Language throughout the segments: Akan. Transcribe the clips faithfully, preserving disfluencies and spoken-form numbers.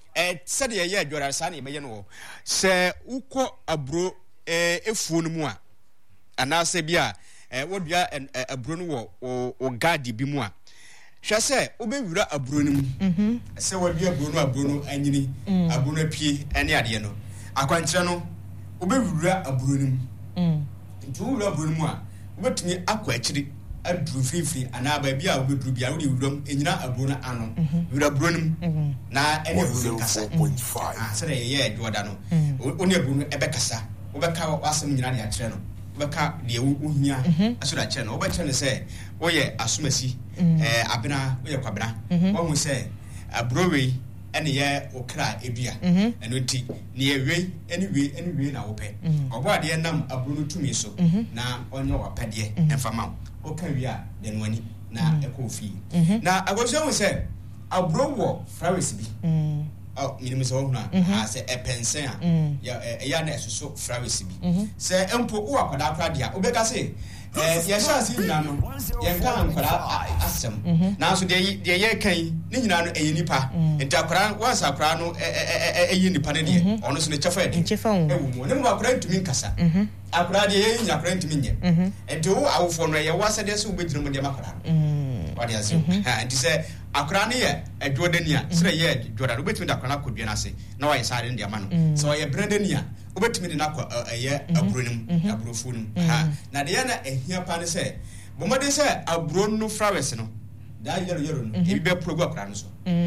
eh said ye ye dwara sa na ye beye no se ukọ abro eh efuo no mu a ana se bia eh wodua abro no wo o gadi bi mu a hwe se obewura abro no mu mhm se wodua abro no abro no anyini abro no pie ene ade no akwankyere no obewura abro no mu mhm ntu wura abro no mu a obetumi akọ akyiri adru frifri ana ba bia obedru bia wodi wuram enyina abro no ano wura abro no mu na ene abro kasa ah se ye ye dwoda no oni abro no ebekasa obeka wasem nyina de akyere no beka de uhia asoda kyere no obekye ne se oye asomasi eh abena oye kwabena wo hu se abrowe ene ye okra edua eno ti ne yewe ene we ene we na wope obo ade nam abro no tumi so na onye wapede enfama o kan wi a de no ani na ekofi na agosho hu se abro wo flowers bi oh minimum so huna ha se epensen a ya ya na esoso flowers bi se empo wo akwada akwada dia obeka se eh ya sha si nyina no ye nka ankwada asem na so de de ye kan ni nyina no eyi nipa enti akwada wansa akwada no eyi nipa ne de ono so ne chefa de ewu mo ne mo akwada ntumi nkasa akwada de ye nyina akwada ntumi nye enti wo awofo no ye wasa de so obedinu mo de makwada wadi aso ha enti se akwada ne ye edwodania sere ye dwoda obetumi da akwada kodua na se na wa ye sare de ama no so ye brandania obetumi de na kwa ye abronim abrofunum ha na de ye na ehia pa ne se bomode se abro no flowers no da yero yero no e be progu akwada no so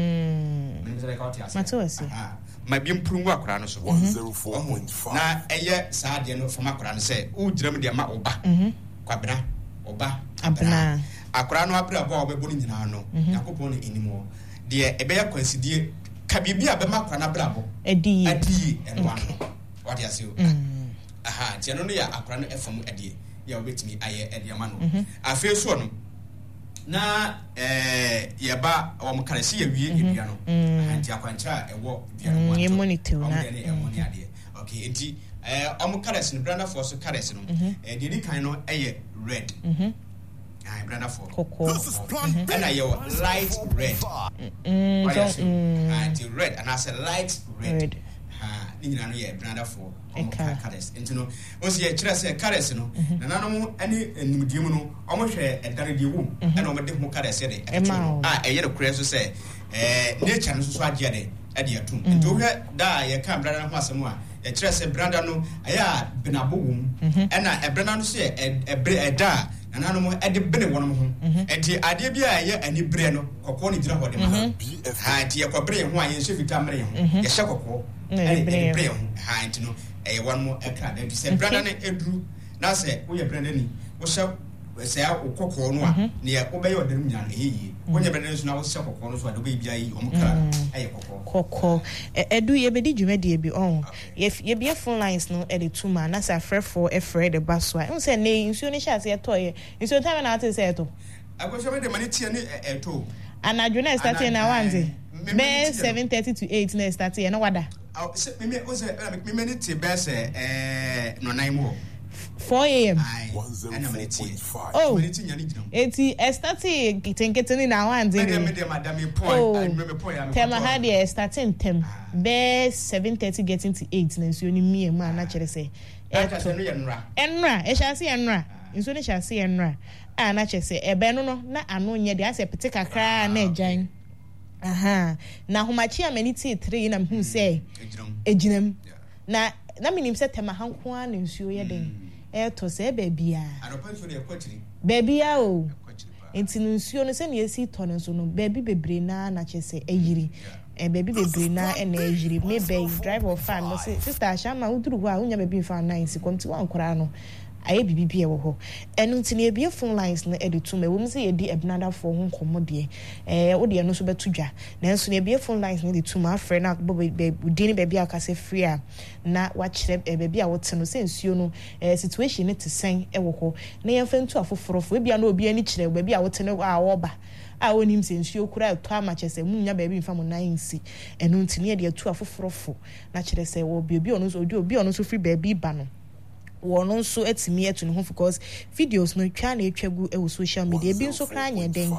mm me se ka oti ase matowasi ha ma bi progu akwada no so one oh four point five na eye sa de no fama akwada no se u jiram de ma oba kwabena oba abena akwada no abra bo obebo ni nyina no yakopon ni enimo de ebe ya consider ka bibia be ma akwada na bra bo edi edi eno ano what you say aha ti no no ya akwada no efam edi ya obetimi aye edi ama no afi so no na eh yeba o mkaresi ya wie edua no anti akwancha ewo dua no ye monitor na e moni ade okay enti eh o mkaresi no branda for so karesi no eh de kan no eye red ah branda for cocoa and I light red mm anti red and I say light red ha ni nyina no ye branda for carrots into no once ye kire say carrots no na nanom ani enimdiem no omo hwe edare de wom na omo de ho carrots de ah eye de kure so say eh nature no so so age de e de atum into hwe da ye kan branda ho asem a ye kire say branda no aya benabo wom na e branda no so ye e da na nanom e de bene wonom ho enti ade bia ye ani bre no kokko ni gira ho de ma ha ti ye kobre ho a ye hwe vitamre ho ye hye kokko e bre ho ha enti no eh one more ekra dem say brother na edru na say wo ye brother ni wo sha say ukoko no a ne ye wo be ye odem nya eyi wo ye brother so na wo sha kokko no so ado be bia yi o mkra aye kokko kokko edu ye be di dwumade bi on ye ye be phone lines no e de tuma na say frefo e fre de baso a say ne nsuo ni sha say to ye nsuo time na ate say to agosho me de mani tie ni e to anadwo na start na wanze be seven thirty to eight na start ye na wada me me o say me me ni tie be say eh no nine mo four a.m. Oh, eti estati kitenketeni na wanze ni me de madam point me me point tema had ye starting tem be seven thirty getting to eight na nsuo ni mie ma na kire say eto no ye nra enra e sha se enra nsuo ni sha se enra a na kire say ebe no no na ano nye de ase pete kakra na ejan aha na homachi amenity three na hu say ejinam na na minim say tema hanko a na nsuo ye den e to say baby a anopanso de kwatiri baby a o enti nsuo no say na esi to no so no baby bebre na na chese eyiri e baby bebre na e na eyiri me be drive of fan no say sister Ashama uduru ho a unya baby fan nine si kwamti wan kora no aye bibi e wo ho enu nti na ebie phone lines na editu me wom say edi ebnada for ho nkomo de eh wo de no so betudwa na enso na ebie phone lines na editu ma afre na bobo udi ni baby akase free a na wa kire baby a wote no say nsuo no eh situation ne tesen e wo ho na yemfa ntu afoforofo ebia na obi ani kire baby a wote no a wo ba a wonim se nsuo kura to amachese munya baby mfa mo nine si enu nti na de atu afoforofo na kire se wo bi obi ono so odi obi ono so free baby ba no wono so etimi etu ne ho because videos no twa na etwagu e social media bi nso kra anya den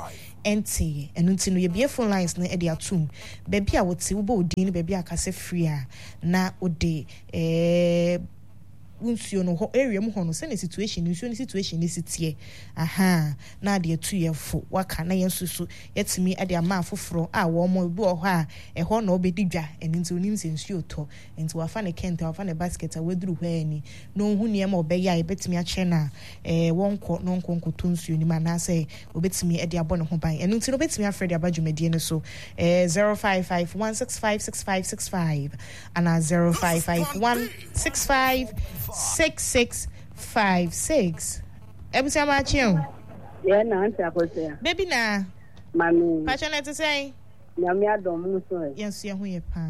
ente eno nti no ye bie phone lines na e de atum baby a wote wo bo odin baby akase free a na ode eh unsuo no ho area mu ho no se ne situation unsuo ne situation ne sitie aha na de atu ye fo waka na ye nsusu yetimi ade ama afoforo a wo mo bi ho a e ho na obedi dwa eni nti onim se nsuo to enti wafa ne kent wafa ne basket a weduru ho ani no hu ne ma obeya e betimi a che na eh wonko no nko nko to nsuo ni ma na se obetimi ade abo ne ho ban eni nti no betimi afred abadwumedie ne so eh zero five five one six five six five six five ana zero five five one six five six six five six. Ebusia machio. Yeah, na anti akosia. Baby na. Mami. Pacha to say. Nyame adom mu so. Yes, ye hu ye pa.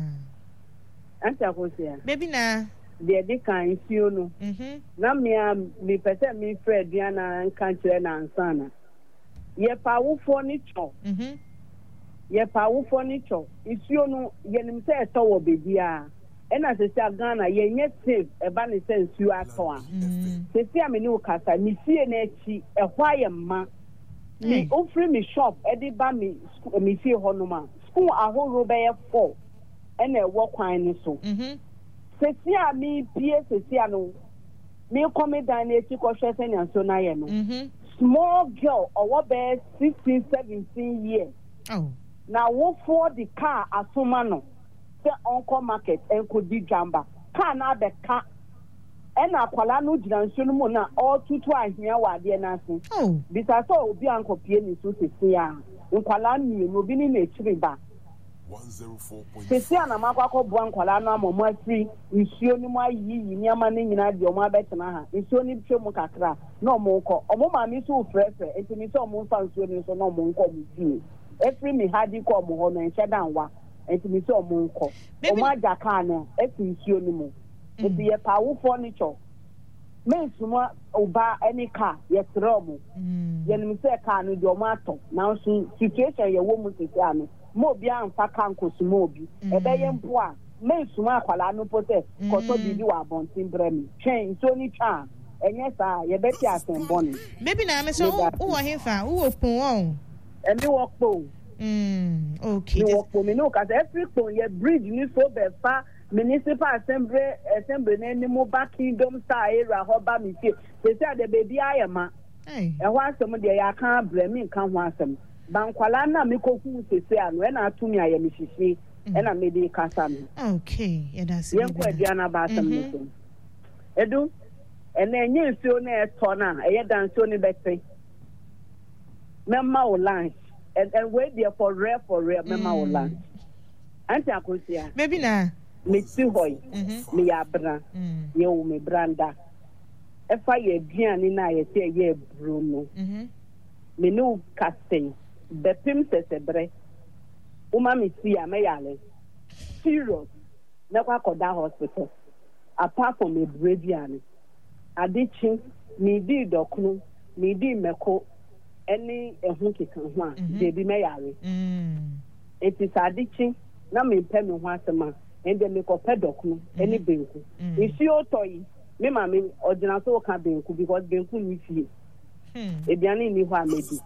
Anti akosia. Baby na. De de kan nsuo no. Mhm. Na me a me pese me Fred Diana nka kire na ansana. Ye pa wo fo ni cho. Mhm. Ye pa wo fo ni cho. Nsuo no ye nim se eto wo bebi a. Ena se sia Ghana ye nye save e ba ne sense you ato a se sia me ni ukasa mi fie na echi e hwa ye ma mi ofre mi shop e di ba mi mi fie ho no ma school ahoro be ye four ena e wo kwan ni so mhm se sia mi pie se sia no mi come down na echi ko hwe se nyan so na ye no mhm small girl owo be sixteen seventeen years oh na wo for the car asoma no Uncle market and could be jamba. Can I be cat? And I call no Jansunumuna all two twice near what dear Nancy. Oh, this I saw be Uncle Piani to Sia. Unqualani, moving in a tree back. one zero four point Sisiana Mako Buanqualana, Momo free, in Sionima ye, Yaman in Yoma Betana, in Sony Chomokatra, no monko, or Moma Misu Fresh, and to me so moon found swimming so no monko with you. Every me had you come home and shut down what. Enti mi so mo nko o ma jaka no eti nsuo ni mu eti ye pa wo furniture me nsuma oba any car ye tro mo ye ni se car no de o ma to na so situation ye wo mu sisi ame mo bia amfa kan ko sumo obi e be ye mpo a me nsuma akwala no pote ko to bibi wa bontin bremi twen so ni twa enye sa ye be ti asemboni maybe na me so wo wo hefa wo opon won e mi wo po. Mm, okay. No, for me, no, because every point your bridge you so be far municipal assembly assembly any more back kingdom star area hoba me see. They say the baby I am a. Hey. And once some there I can't blame me can't want some. Bankwala na me ko hu se se anu na to me aye me hihie e na me dey kasa me. Okay, yeah that's it. Yen kwa diana ba sam me so. Edu ene enye nsuo na e to na e ye dan nsuo ni bete. Memma o lunch. And, and wait there for rare for rare, Mama mm. Land. Auntie Akosia. Maybe na. Me too hoy. Me abra. Ye me branda. If I ye bian na ye say ye Bruno. Me no casting. The pim se sebre. Uma me see a me yale. Serious. Never call that hospital. Apart from me bravian. Adichin. Me di dokunu. Me di meko. Any ehun kikan ho a de bi meyare mm it is addiction na me pɛ me ho asema and dem ko pɛ dokno any benku isi otoyi me ma me ordinary so ka benku because benku ni fie ebiane ni ho amedi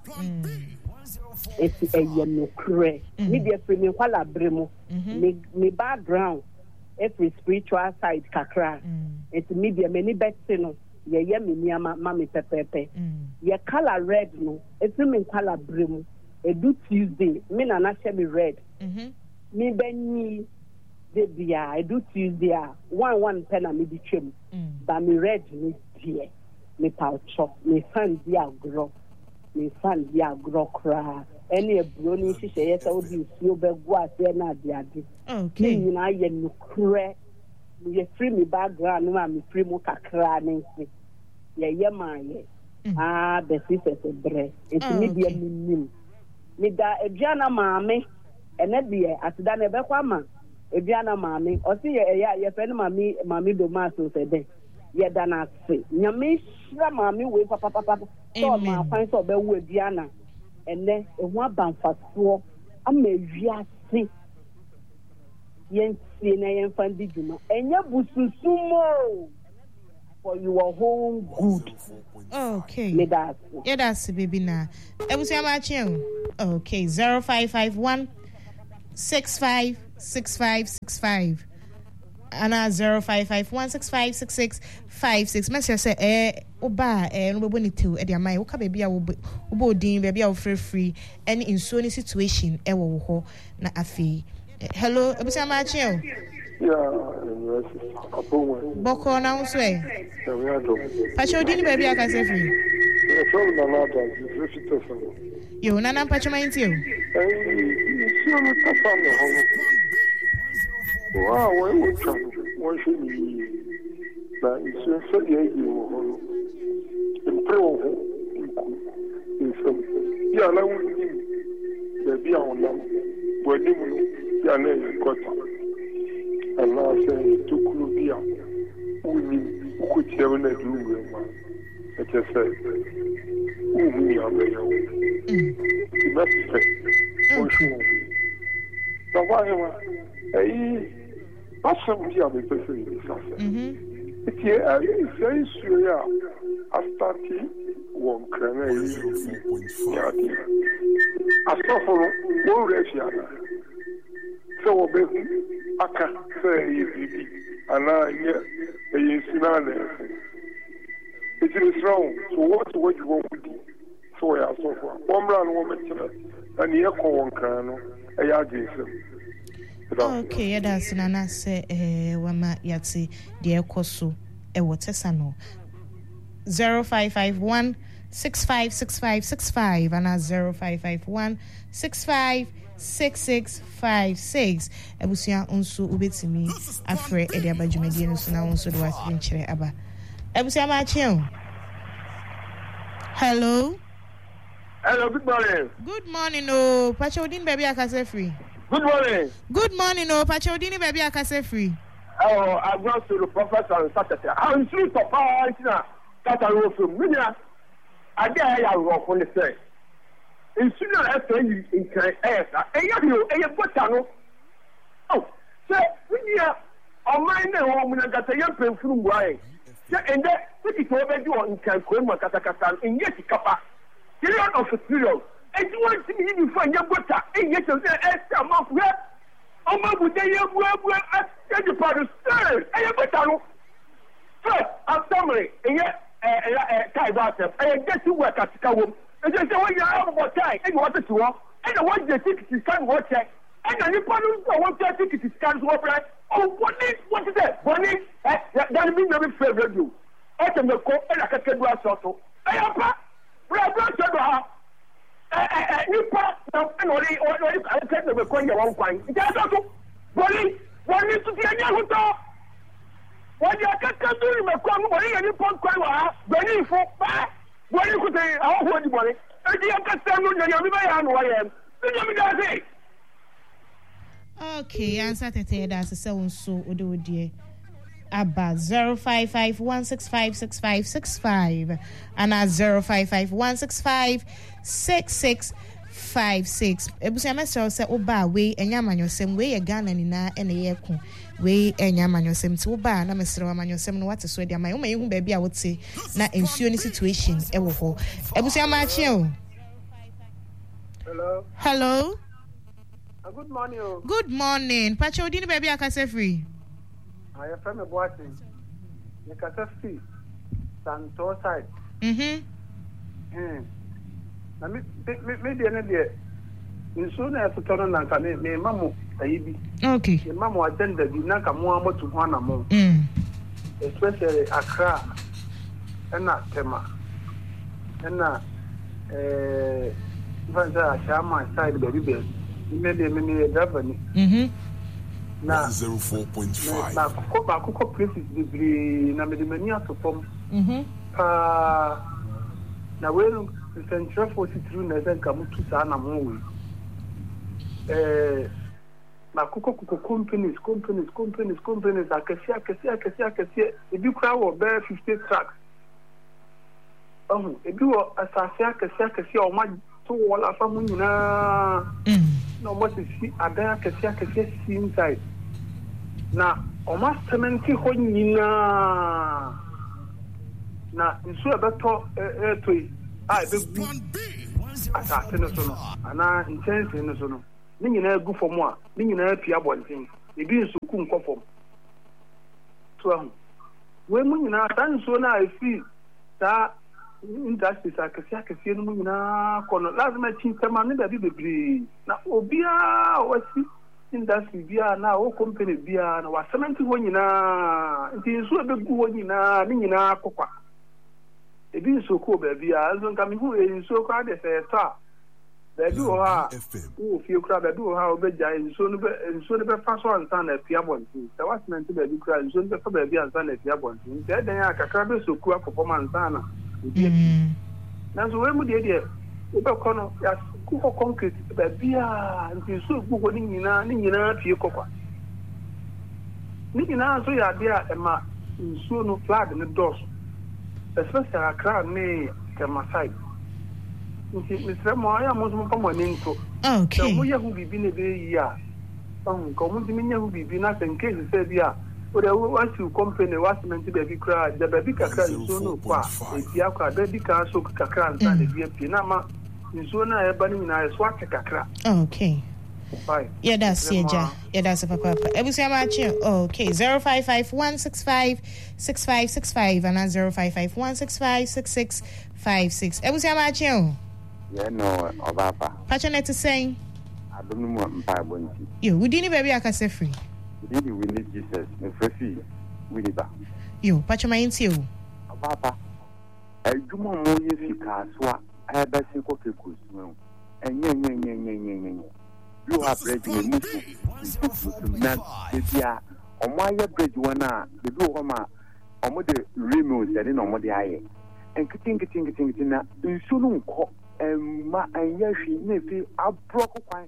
it is a yeno kre me dey free me kwala bremo me me background every spiritual side kakra it me dey me ni betse no ye ye me niama mama pepepe ye color red no it's me color blue e do Tuesday me na na she me red mhm me benyi de dia e do Tuesday a one one pen na me di twem ba me red ni die me paucho me fan dia agro me fan dia agro kra ene ebro ni hihye ye sa odi usuo begu ase na ade ade okay ni na ye no kre ye free me background no ma me free mo kakra nensi ye ye ma ye ah the sisters bre enti ni bia minim mi da eduana maame ene de atida na be kwa ma eduana maame o si ye ye ye fe no maame maame do ma so se de ye da na se nyame hira maame we papa papa so ma kwan so be wo eduana ene ehu abanfaso ama wiase yen sie na yen fandi djuma enye bususumo for your home good. Okay. Me that. Yeah, that's baby na. Ebusia machi. Okay, zero five five one six five six five six five. Ana zero five five one six five six six five six. Message say eh oba eh no be to e dia mai wo ka baby a wo bo din baby a wo free free any in so any situation e wo ho na afi. Hello, Ebusia machi. Yeah, yes. Boko na unso e. Pacho din baby aka say free. Yeah, so na na da, it's very Yo na na pacho mind you. Eh, si o ta fa me ho. Wow, we wo cha. Wo shi ni. Na isu so ye yi wo ho. Impro ho. Isu. Ya la wo ni. Baby a wona. Bo ni mu. Ya na yi kota. Allah say to Colombia. Uni ku ti e na du we ma. E ke say. Uni ya me yo. Mm. That's it. For sure. So why am I? That's some dia me person in this affair. Mhm. It's here. It's very sure. I started one crane. Yeah. I saw for one Russia. So we aka say bibi ana nye e sinana. It is wrong. So what what you want to do? So ya so far. One brand woman and here ko won kan no e ya ginse. Okay, yeah, that's nana say eh wama yati de ekoso e wotesa no. zero five five one six five six five six five and zero five five one six five six six five six. Ebusia unsu ubetimi afre e de abadwumadi no so na unsu do wasi nkyere aba. Ebusia ma chen. Hello. Hello, good morning. Good morning, no. Pachodin baby akase free. Good morning. Good morning, no. Pachodin baby akase free. Oh, I've gone to the professor on Saturday. I'm sure to power now. That I will from Minya. I get I will on the say. In sooner after you in Canada, and you and you put on. Oh, say, Minya, on my name, when I got a young pen from wine. And that, put it over you on Cancun, Katakatan, and yet, Kappa. You are of a period. And you want to see you find your butter, and yet you say, extra month, where? Oh, my good day, where, where, at the part of stairs, and you put on. First, I'm summary, and yet, a tie batter, and get to work at the cow. And just say, when you have about time, and you want to walk, and I want the ticket to stand watch it, and then you put on one ticket to stand watch it. Oh, what is what is that? Bonnie, that means I'm favorite you. I can go and I can do a sort of. I am not. We are not sure about her. You pass now, and only I can never call you one point. That's also Bonnie, one needs to be a young dog. What you can do in my corner, Bonnie, and you put quite Bonnie for back. Bonnie could say, I'll hold you, Bonnie. And you can stand on your hand who I am. You know me, okay, answer to that's so so odo die aba zero five five one six five six five six five and at zero five five one six five six six five six. Ebusia mesel say oba we enya manyosem we ye Ghana ni na ene ye ko we enya manyosem ti oba na mesere wa manyosem no what so dia man wo ma yehu ba bia wote na ensuo ni situation e wo ho. Ebusia ma chi o. Hello. Hello. Good morning. Oh. Good morning. Pacho dini baby akase free. I am from a boating. You can see Santo side. Mhm. Hmm. Na me me me dey na dey. Nso na to tono na nka me me mamu ayibi. Okay. Me mamu agenda bi na nka mo amotu ho na mo. Mm. Especially Accra. Na Tema. Na eh Vanza Shama side baby baby. Maybe a minute governor. Mhm. Now zero four point five. Now, Coco, Coco places the na medimania to form. Mhm. Ah, now when the central forty through Nezen Kamutu Sana Mowi. Eh, na Coco Coco companies, companies, companies, companies. I can see, I can see, I can see, I can see. If you crowd or bear fifty tracks. Oh, if you are a Sassia, I can see, I can see, or my two wall of family na. No, what is see? I can see, I can see inside. Na, o ma sementi ho nyina na nsuo ɛbɛtɔ ɛɛtɔ yi a ɛbɛgu asase no so no anaa nkyɛnsee no so no ne nyinaa gu fam a ne nyinaa pia abɔnten ebi nso ku nkɔ fam so ahu wei mu nyinaa saa nsuo no a ɛfiri saa industries akɛseɛ akɛseɛ no mu nyinaa kɔ no lazima kyi ntɛma ne baabi bebree na obiara wasi industry biara na o company biara na wasɛmɛnte hɔ nyinaa nti nsuo bɛgu hɔ nyinaa ne nyinaa kɔkwa ebi nsuo kɔɔ baabi a nso nka mehu nsuo koraa de sɛ ɛtɔ a baabi wɔ hɔ a wowɔ fie koraa baabi wɔ hɔ a wobɛgya nsuo no bɛ nsuo no bɛfa so ansa na afie abɔnten sɛ wasɛmɛnte baabi koraa nsuo no bɛfa baabi ansa na afie abɔnten nti ɛdan a kakra bɛsoku akɔfam ansa na ebi afi nanso wei mu deɛ deɛ wobɛkɔ no yɛaku hɔ concrete baabi a nti nsuo gu hɔ ne nyinaa ne nyinaa pie kɔkwa ne nyinaa nso yɛ adeɛ a ɛma nsuo no flood ne dɔɔso especially Accra ne Kemasai nti mesrɛ mo ayɛ mo nso mfa mo ani nto sɛ moyɛ ho biribi ne bɛyi a ɔhu nka ɔmo ntimi nyɛ ho biribi na sɛ nkesi sɛ bi a wode wasiw company wasemɛnte baabi koraa gya baabi kakra nsuo no kɔ a ɛpia kɔ a baabi kaa so kakra nsa na bi apue na ama nsuo no a ɛba no nyinaa yɛ so ate kakra okay yɛda ase agya yɛda ase papaapa abusua maakye okay zero five five one six five six five six five and zero five five one six five six six five six abusua maakye o yɛ no ɔbaapa pakyɛ ne te sɛn adom no mu mpaebɔ nti yo wodi ne baabi akasa firi Didi we need Jesus. Me free we need that. Yo, pacha ma yenti o. Papa. Ejuma mo ye fika so a e ba se ko kekus no. Enye enye enye enye enye. You have bridge me mutu. Na bia omo aye bridge wana be do ho ma omo de remove se na omo de aye. Enkitin kitin kitin kitin na nsu no nko emma enye hwi na fi abroko kwan.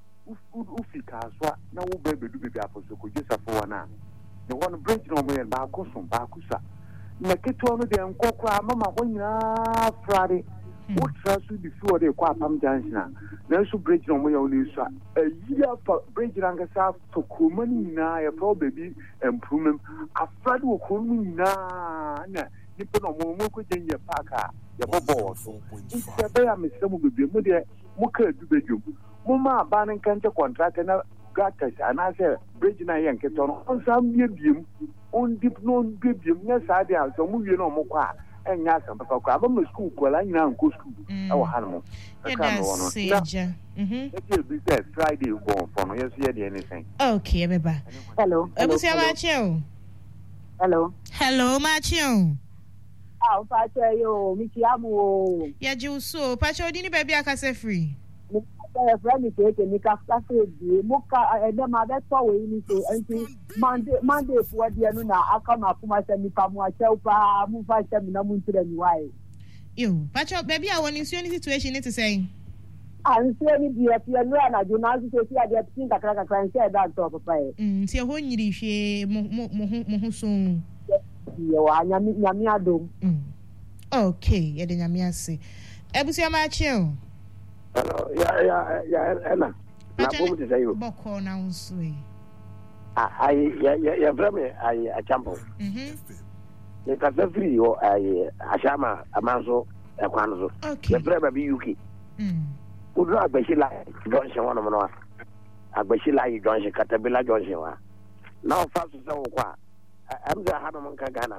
Ufika so na wo be bedu bebi aposo ko Joseph wana ne won bridge no mo yen ba ko so ba ko sa na keto no de nkokwa mama ho nyina frade wo tra so di fi ode kwa pam junction na so bridge no mo yen ni so ayiya bridge ranga sa to komani na ya pro baby improvement afrade wo ko nyina na nipo no mo mo ko jenye parka ya bobo so nse be ya mesemu bebi mo de mo ka du bedwom mama banin kanta contract na gatas anase bridge na yen keto no on sam biem on dip no biem na saade a so mu wie no mo kwa enya asam papa kwa ba school ko la nyina nko school e wo han mo aka no wono seja mhm e be say Friday go for no yes ye de anything okay beba hello ebusia maachio hello hello maachio ah pacha yo miki amu o ya jiuso pacha odi ni baabi akasa free eh friend mi ke ni ka ka se di mo ka e dem ma be to we ni so enti Monday Monday for dia no na aka na kuma se ni pa mo a chew pa mu fa se mi na mu ntire ni wai yo pacha baabi a woni nsuo ni situation ni te say ah nsuo ni di e pia no na jo na so si ade tin kakra kakra nse da to papa e mm ti ho nyiri hwe mo mo mo ho so yo anya mi nya mi adom mm okay ye de nya mi ase ebusia ma achio Hello, yeah, yeah, yeah, Anna. Na bomu de sayo. Boko na unsui. Ah, ai, yeah, yeah, yeah, brame, ai, a champo. Mhm. Ye ka se free o ai, ashama amanzo e kwanzo. Okay. Ye brame bi U K. Mm. Udu agbeshi la Johnson wono mo no. Agbeshi la Johnson katabila Johnson wa. Na o fa so se wo kwa. Amza ha no nka Ghana.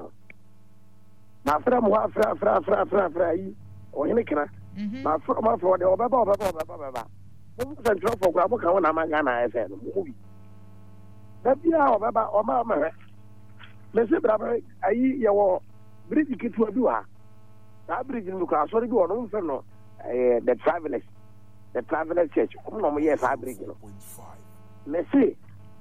Na fra mo fra fra fra fra fra yi. O hene kira. Mhm. Ma for ma for de obaba obaba obaba obaba. Mo ko central for kwa mo ka wona ma Ghana efe no mo bi. Da bia obaba o ma ma. Me se bra ayi ye wo bridge kitu bi wa. Da bridge no ka so de bi wono mfe no eh the travelers the travelers church ko no mo ye fa bridge no. Me se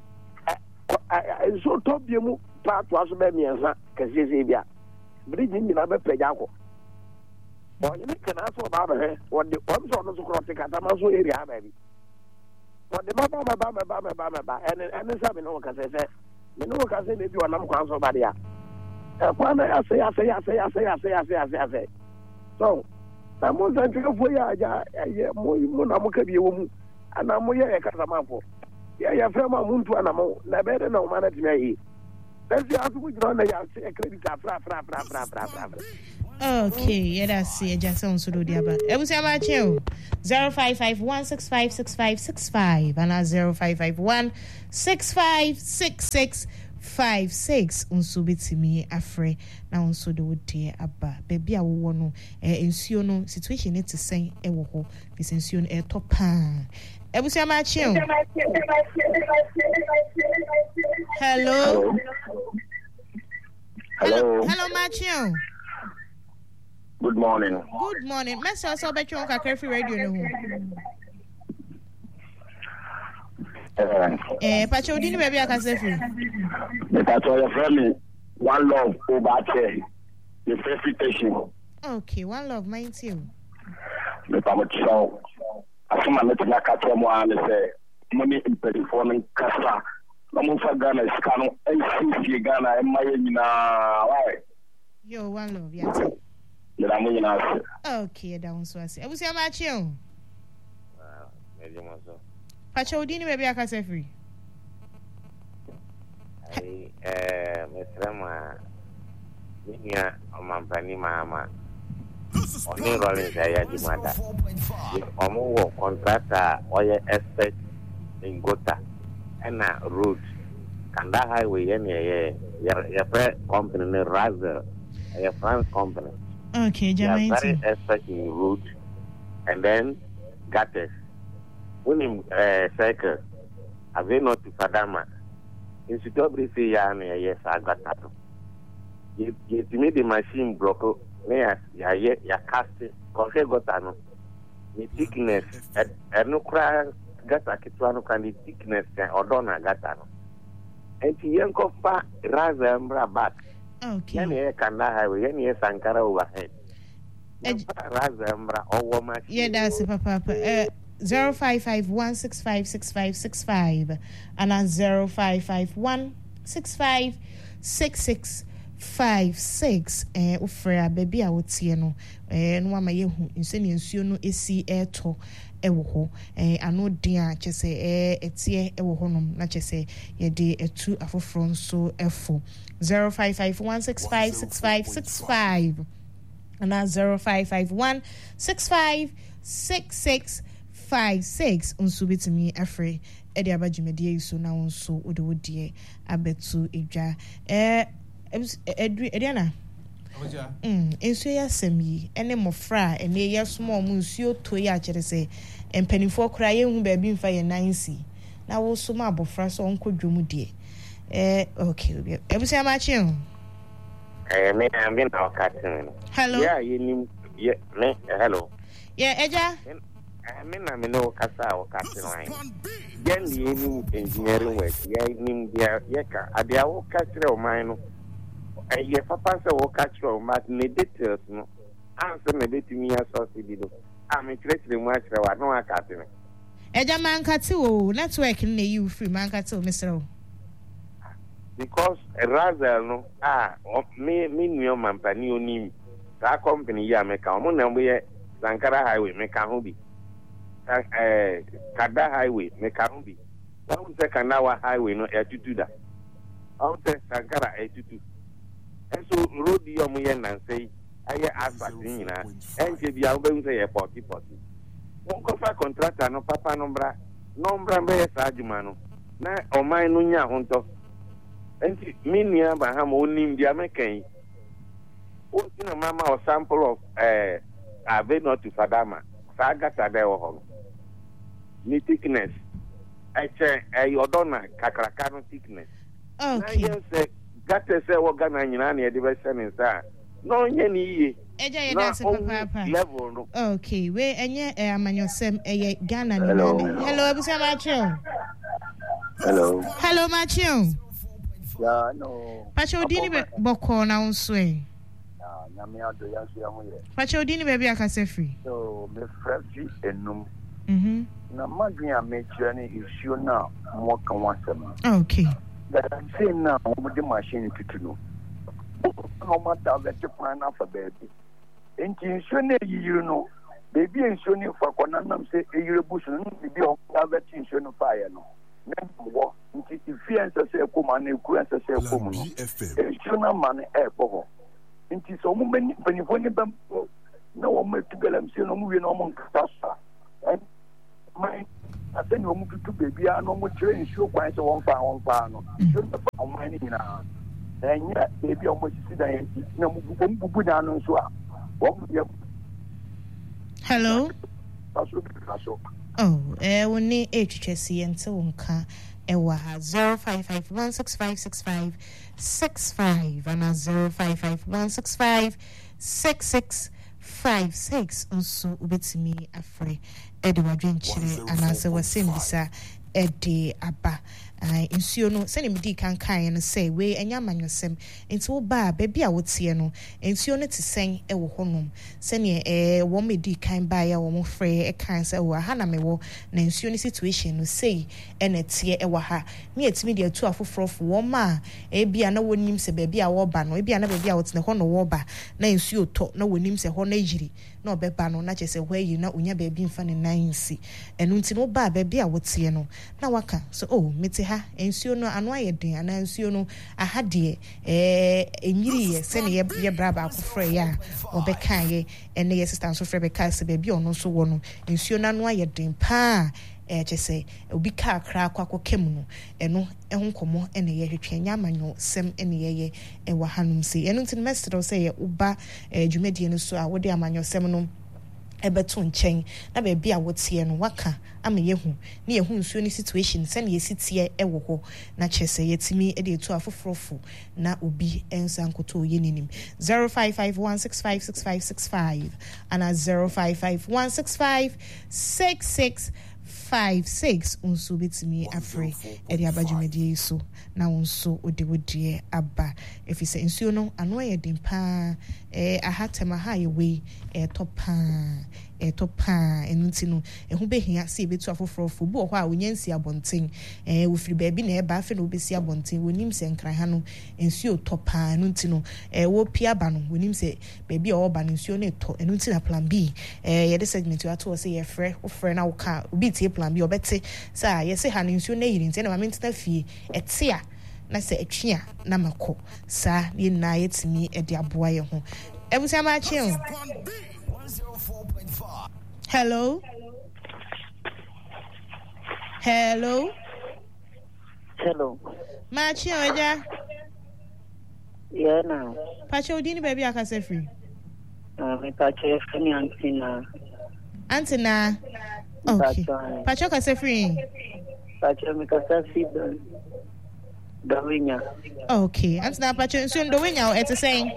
eh so to bi mu pa to aso be miensa kase se bia. Bridge ni na be peja ko. Well, you can also about her what the ones on the cross the Catamaso area, baby. What the Baba Baba Baba Baba and and the Sabino can say, the no can say if you are not council body. I say, I say, I say, I say, I say, I say, I say, I say. So, I'm going to go for ya, Monamoka be a woman, and I'm here at Casamafo. Yeah, your friend, Muntu and Amo, Labetta no man at me. That's the answer we draw. I say a credit fra fra fra fra fra fra. Okay, yeah, that's it. Just sounds so do about. I was about you. Zero five five one six five six five six five and a zero five five one six five six six five six. Unso bitimi afre na unso do de aba. Baby a wo no eh nsuo no situation it is saying e wo ho. This nsuo no e top pan. I was about you. Hello. Hello. Hello, Matthew. Good morning. Good morning. Let's also bet you on Cafe Radio. Eh, Pacho, didn't maybe I can say free. The Pacho, your friend, one love over there. The felicitation. Okay, one love, mine too. The Pacho, I saw my meeting at Catamo and say, money in Performing Casa. I'm for Ghana, Scano, and C C Ghana, and my Yo, one love, yes. Okay, down so I say. I will say about you. Pacho, didn't maybe I can say free. I, uh, Mister Rama, Minya, or Mampani Mama. Only rolling Zaya di Mada. If Omo contractor or your expert in Gota and a route, can that highway any your friend company, rather, your France company. Okay, Jamaica. They are very expert in route and then gutters. When him uh, cycle, have they not to Fadama? In Sitobri say, yes, I got that. You made the machine broke. Yes, ya ya casting. Confe got the thickness. And no cry got a kitano can the thickness or donna gatano. And the young cofa rather back. Okay. Any Kanda highway, any Sankara overhead. Yeah, that's it, Papa. Uh, zero five five one six five six five six five and a zero five five one six five six six five six. Eh, ufra baby a wotie no. Eh, no ama yehu inseni nsuo no esi eto ewo ho. Eh, ano dia chese eh etie ewo ho nom na chese ye de etu afoforo nso efo. zero five five one six five six five six five and that's zero five five one six five six six five six. Unso bitimi afre e de abajimedie iso na unso ode wodie abetu edwa eh edri ediana mm enso ya semi ene mofra ene ye small mu nsuo to ya kire se empanifo kra ye hu ba bi mfa ye nansi na wo so ma abofra so onkodwomu die. Eh, okay. Ebusi amachi o. Eh, me am been our captain. Hello. Yeah, you need yeah, me hello. Yeah, Eja. I mean I know kasa o captain line. Then the any engineering work, yeah, nim dia yeka. Adia o captain o mine no. Eh, ye papa say o captain o mat ne details no. Answer me detail me so si di do. Am interest the much wa no captain. Eja man kati o network na you free man kati o Mister O. Because rather no ah me me new mampani onim that company ya make am na we Sankara highway make am bi eh Kada highway make am bi one say Kanawa highway no e tutu da on say Sankara e tutu and so road yo mo ye nan say aye asphalt ni na enje bia wo be say e forty forty won ko fa contractor no papa nombra nombra be sa adwuma no na o man no nya honto. And Minia Baham only the American. What's in a mama or sample of uh, a bit not to Fadama? Sagata de Ohon. Ni thickness. I say a Yodona, Kakrakano thickness. Okay. Yes, got to say what Ghana and a diversion is that. No, any level. Okay, where and yet a man yourself a Ghana. Hello. Hello, Matthew. Hello. Hello, Matthew. Yeah, no. Pacho dini be boko na unswe. Ah, nyame ado ya so ya ho ye. Pacho dini be bia kase free. So, me fresh enum. Mhm. Na madwen a me kire ne issue na mo kan wasem. Okay. That I'm saying now, mo de machine tutu no. No matter the plan for baby. Enti issue na yiru no. Baby issue ni fa kona nam say e yire busu no bi o ka bet issue no fire no. wo nti ifie nsese ekoma na eku nsese ekoma no ejuna man ebo nti so mo panifo ni bam na wo mo tugala msi no mo wie no mo nkasa mai aseni wo mo tutu bebi a no mo kire nsuo kwan se won fa won fa no nsuo na fa won ni na enya bebi o mo sisi dan enti na mo bubu na no nso a wo mo hello oh eh woni etwetwese ente wonka ewa zero five five one six five six five six five and zero five five one six five six six five six also ubetimi afre ede wadwenchire anase wasembisa ede aba nsuo no sɛ ne medi kan kan no sɛ we enya manyosem enti wo ba baabi a wotie no nsuo no te sɛn ɛwɔ honom sɛ ne eh wo medi kan ba ya wo mo frɛ e kan sɛ wo ha na me wo na nsuo no situation no sei ɛna tie ɛwɔ ha me etimi de atu afofrofo wo ma e bia na wonim sɛ baabi a wo ba no e bia na baabi a wotene ho no wo ba na nsuo tɔ na wonim sɛ ho na yiri na obeba no na kyese ho ayi na onya baabi mfa ne nan si ɛno nti no ba baabi a wotie no na waka so oh mete ha ensuo no ano ayeden ana ensuo no ahade eh enyiri ye se ne ye bra ba akofre ya obeka ye ene ye sister so frɛ beka se baabi ono so wo no ensuo na ano ayeden pa eh kyese obi ka akra akwakokem no eno ehun komo ene ye hwetwe nya amanyo sem ene ye ye e wa hanum se eno ntin mestre se ye uba eh dwumadie no so a wode amanyo sem no ebeto nchen na be bia wotie no waka ama yehu na yehu nsuo ni situation se na yesitie ewo ho na kyese yetimi e de etu afofrofo na obi ensa nkoto ye ninim zero five five one six five six five six five and zero five five one six five six six five six unso betimi afre e de abadwumedie so na unso ode wodie aba efise nsuo no ano ye dempa eh ahatema ha ye we e topa e topa enunti no ehu behia se betu afofrofo bu ho a onyansi abonten eh wo firi baabi na e ba afi na obesi abonten wonim se nkran ha no nsuo topa enunti no eh wo pia ba no wonim se baabi a wo ba no nsuo no to enunti na plan B eh ye de segment wa to se ye frɛ wo frɛ na wo ka obi tie plan B obete sa ye se ha no nsuo na yiri nti na ma mentena fie ete a na se etwea na mako sa ye na yetimi e de aboa ye ho ebusia ma chi o hello hello hello ma chi o ja yeah now pacho udini baby akase free ah me pacho free antina antina okay pacho akase free pacho me kasa free Dawenya. Okay, antina pacho so Dawenya o ete saying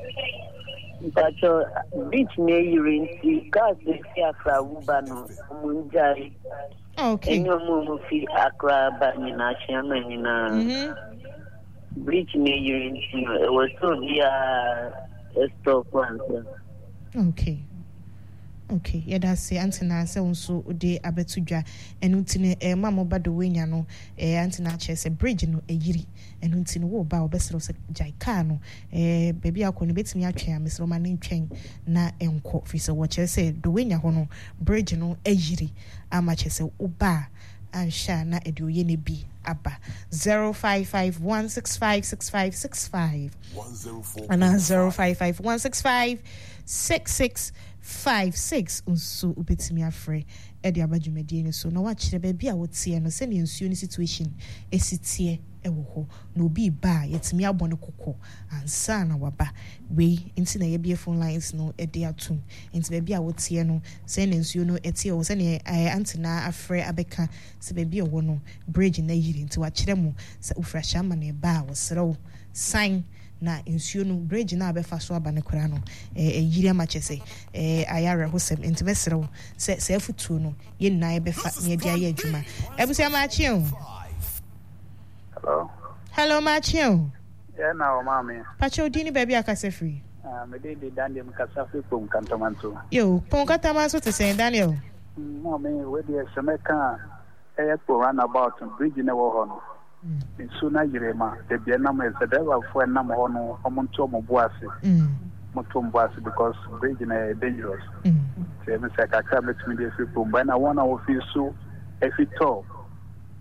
pacho beach near Urinti cars de Accra Ubano Munjari. Okay. Enyo mo fi Accra ba ni na chama ni na. Mhm. Beach near Urinti it was so via stop once. Okay. Okay, yeah, that's it. Antina se unso ode abetudwa enu ntine e mama ba do wenya no e antina che se bridge no e yiri enu ntine wo ba obesero se jaika no e baby akọ no betimi atwe amesero ma ne ntwen na enko fi se wo che se do wenya ho no bridge no e yiri ama che se uba ansha na ede oye ne bi aba zero five five one six five six five six five and zero five five one six five six six five six unso ubetimi afre e de abadwumedie ne so na wa kire ba bia wotie no se ne nsuo ni situation esitie ewo ho na obi ba yetimi abone kokko ansa na waba we nti na ye bia phone lines no e de atum nti ba bia wotie no se ne nsuo no etie wo se ne antina afre abeka se ba bia wo no bridge na yiri nti wa kire mu se ufrasha ma na ba wo serew sign na nsuo no bridge na abefa so aba ne kora no eh yiri amachese eh ayare hosem intimesrew se se afutuo no ye nnan befa ne dia ye adwuma ebusia machi o hello hello machi o yeah na o mama pacho dini baby akase free ah me dey dey Daniel kasa free pom kantomanto yo pom kantomanto te say Daniel mo me we dey semeka eh po roundabout bridge na wo ho no suna yirema de bia na me se driver for na mo no omonto mo boase mm moto boase because bridge na dangerous mm se me se kakra met me dey free pom by na one of you so if it all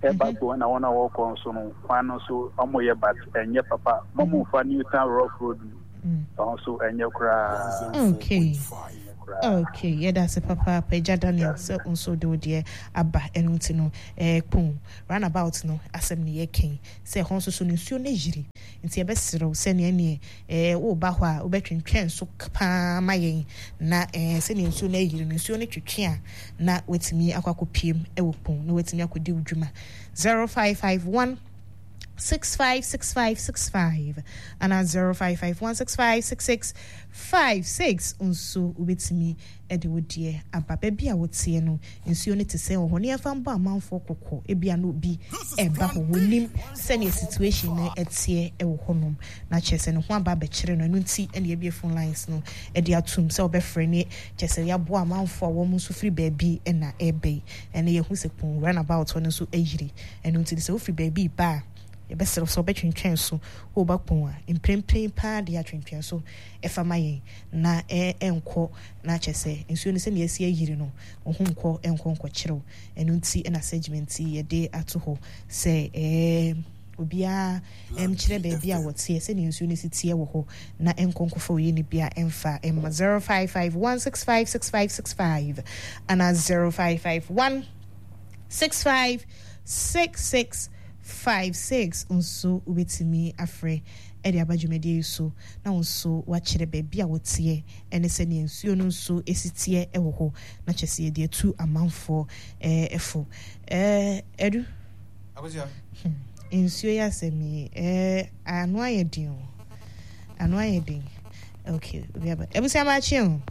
eba go na wona wo kon so no kwan no so omoye but enye papa momu fa Newtown Rough Road also enye kra. Okay. Okay, yeah, that's a papa Peja Daniel so also do dear Abba Enutino eh pon run about no assembly ye king say honso so nsuo na jiri nti e besero se ne ne eh wo ba ho a obetwentwen so pa mayen na eh se ne nsuo na jiri nsuo ne twetwe a na wetimi akwakopiem e wo pon na wetimi akodi udwuma zero five five one six five six five six five and at zero five five one six five six six five six unso ubetimi ede wodie aba baby a wotie no nsuo ne te se ho ne afa mba amanfo kokko ebia no bi eba ho wonim se ne situation na etie e wo honom na chese ne ho aba be kire no nti ene ebie phone lines no ede atum se obefre ne chese ya bo amanfo wo mu so free baby e na ebe ene ye hu se pon run about one so eyiri ene nti se wo free baby ba best so between so ho bakpon a imprempren pa de atwentwen so efa mayen na e enko na chese nsuo ne se ne asi ayiri no ho nko enko nko kirew enu nti na segment ye de ato ho se eh obia em kire ba bia wotie se ne nsuo ne sitie wo ho na enko nko fa oyi ne bia emfa em zero five five one six five six five six five and zero five five one six five six six five six unso ubetimi afre edi abadwumede so na unso wa kire baabi a wotie ene se ne nsuo no nso esitie ewo ho na chese de tu amanfo eh efo eh edu akozia nsuo ya semi eh anu ayedin anu ayedin okay obi aba ebusia ma chi o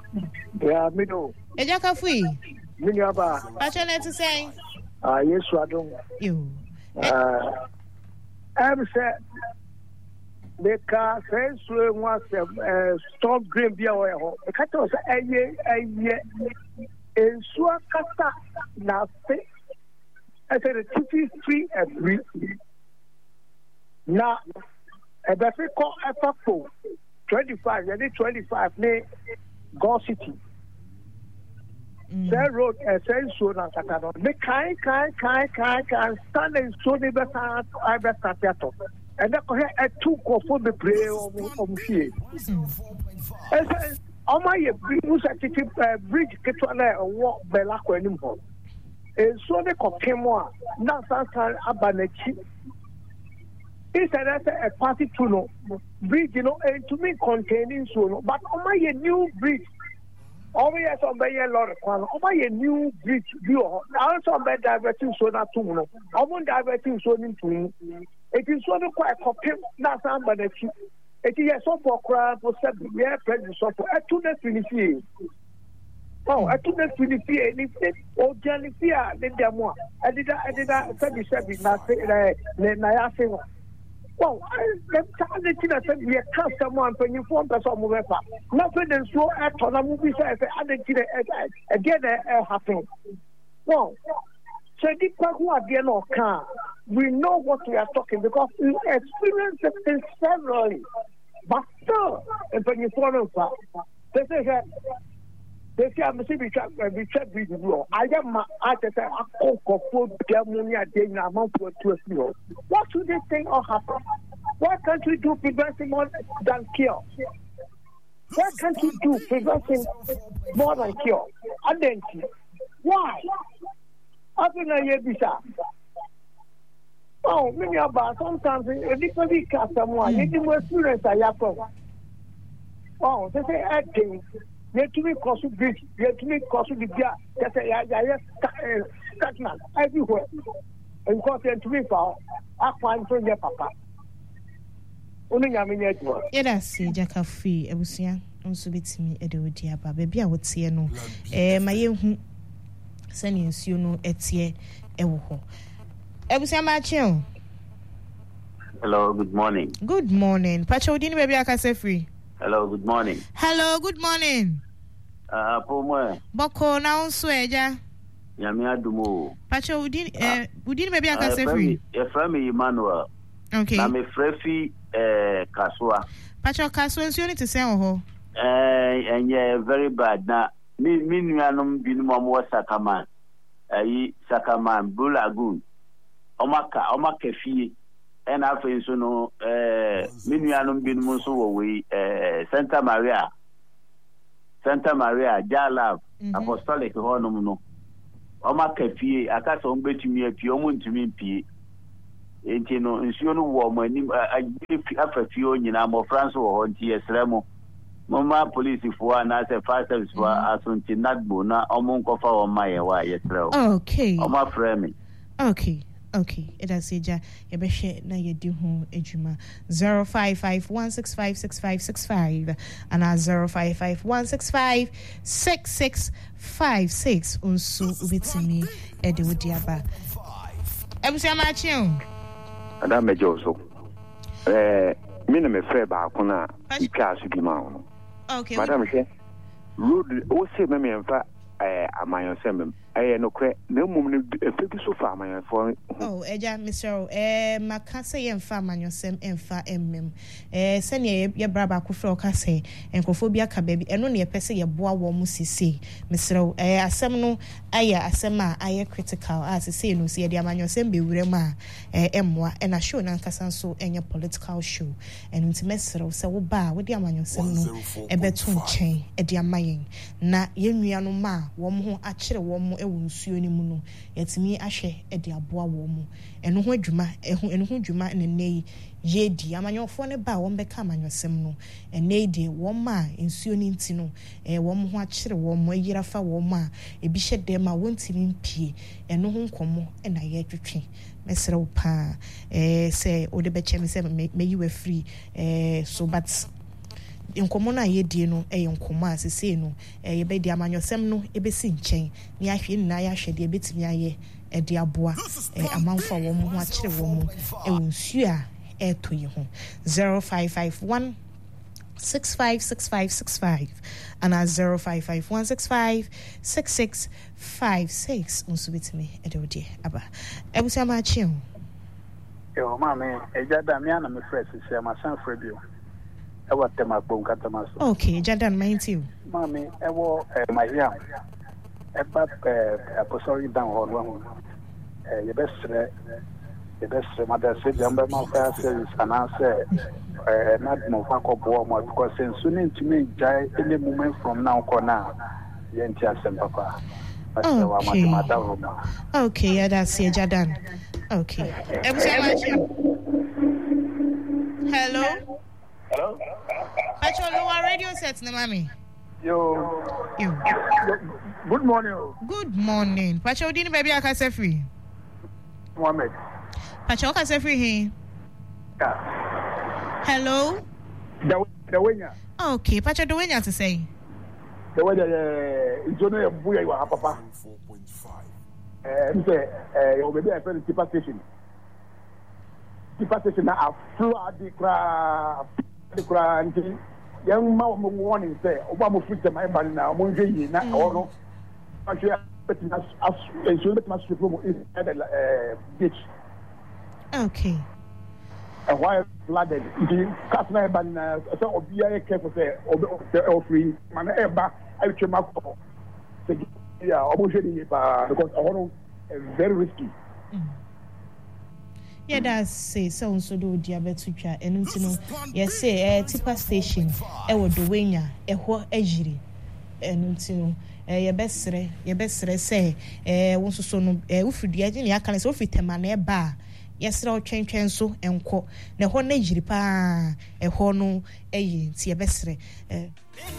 ya mido eja kafui mini aba acha na to say ah yesu adon yo Uh, I'm saying, because friends who want to stop green beer or the cat was a year, a year, and so a cata nothing. I said, a two free every now. A better call a couple twenty-five, you need twenty-five, nay, Go City. That road a sense so na katano me kai kai kai kai kai stand and so the better I better start and that a two ko for the pray o o fie eh o ma ye musa titi bridge ketwa na wo bela ko anim ho e so the kokemo a na san san abanachi is that a party to no bridge you know and to me containing so no but o ma ye new bridge. Oh, yes, on by a lot of quan. Oh, by a new bridge view. Also, by diverting so that too. No, I won't diverting so into it is sort of quite copy. Not somebody. It is so for crowd for seven years, present so for a two net finish. Oh, a two net finish. Anything. Oh, Johnny Fear, then there more. I did that, I did that, seven, seven, not say, well, I'm telling you that we are someone when you form the sum of effort. Nothing is so act on a movie says, I didn't again happen. Well, so the people again or can we know what we are talking because we experience it severally. But still, when you form of they say that. They say I'm saying we check we check with you. I am I just a cook for Germany a day in a month or two years. What should they think or happen? What can't we do preventing more than cure? What can't we do preventing more than cure? And then why? After a year bisa. Oh, many about sometimes a different customer. You do experience I have. Oh, they say acting. Yet to me, cost of bridge, yet to me, cost of the beer, that I stagnant everywhere. And cost to me, I find from your papa. Only I mean, yet I see Jacka free, Ebusia, also beats me, Edo Diaba, baby, I would see no. Eh, my young sending you know, Etie, Ewoho. Ebusia Macho. Hello, good morning. Good morning. Pacho, didn't baby, I can say free. Hello, good morning. Hello, good morning. Ah, uh, pomo. Boko na unso eja. Yami adumo. Pacho udin eh udin maybe I can say free. Your friend Emmanuel. Okay. Na me frefi eh Kaswa. Pacho Kaswa nso ni te say ho. Eh enye very bad na mi mi nuanom binum am Sakaman. Ayi Sakaman Blue Lagoon. omaka omaka fie and afei so no eh minuanom binum so wo we eh Santa Maria Santa Maria Jalab Apostolic honum no omaka fie aka so mbetumi apie omuntumi pie enti no nsuo no wo mo anim afafie onyina mo France wo ho nti esremo mama police for na say fire service for asunti nagbo na omo nkofa wo maye wa yesreo okay omo frame okay okay it is eja ye be hwe na ye di ho adwuma zero five five one six five six five six five and zero five five one six five six six five six unsu ubitimi e de wodiaba ebusia ma chiun ada mejo so eh mi na me frɛ ba ko na ika su bi ma wo okay madam hwe road o se me me mfa eh amanyosem eh no kre na mum no efe bi so fa amanyofo oh eja Mister eh makase ye mfa amanyosem emfa emmem eh se ne ye braba ko frɛ o kase enkofo bi aka ba bi eno ne ye pese ye boa wo mu sisi Mister eh asem no aya asem a aye critical as say no se ye de amanyosem be wure ma eh emwa e na show na nkasa so enye political show eno nti Mister se wo ba wo de amanyosem no e beto nchen e de amayen na ye nua no ma wo ho akire wo mo ewu nsuo ni mu no yetimi ahwe e de aboa wo mo eno ho adwuma eho eno ho adwuma ne nei ye di amanyofo ne ba wo mbeka amanyosem no ene di wo ma nsuo ni nti no e wo mo ho akire wo mo yira fa wo ma e bi hye dem a wontimi mpie eno ho nkomo e na ye twetwe mesere wo pa eh se o de be che me se me yi we free eh so but nkomo na ye die no e nkomo asese no e ye be di amanyosem no e be si nchen ni ahwe na ya hwe de betimi aye e di aboa e amanfo wo mo ho akire wo mo e wonsu a e to yi ho zero five five one six five six five six five and zero five five one six five six six five six unsu betimi e de odie aba e busa ma chi ho yo mama e jada me ana me fresh se ma san frebio e wa tema gbon katama so okay jada na ninety mama e wo e ma ya e ba e aposori dan ho no e ye besre ye besre ma da se jamba ma fa service ana se eh na mo fa ko bo mo because since soon to me jai any moment from now corner yenti asem papa okay okay yeah that's it Jadan okay hello hello Pacho lower radio set na mami yo yo good morning good morning Pacho dini baby akase free Mohammed Pacho akase free he yeah hello the the wenya okay Pacho the wenya to say the way the ijono e buya iwa papa four point five eh nse eh o baby I feel the tipa station tipa station na afro adi kra adi kra nti yang ma mo warning say oba mo fit my ban na mo nje yi na o no actually betin as as so betin as from is at the beach okay and why flooded the customer ban so obia careful say o free man e ba I will check up yeah obviously because I want to very risky yeah that's say so so do diabetes twa enu ntino yes say eh tipa station e wo do wenya e ho agiri enu ntino eh ye besre ye besre say eh wo so no eh wo fidi age ne aka ne so fitema na e ba yesra o twentwen so enko na ho na agiri pa e ho no eyi nti ye besre eh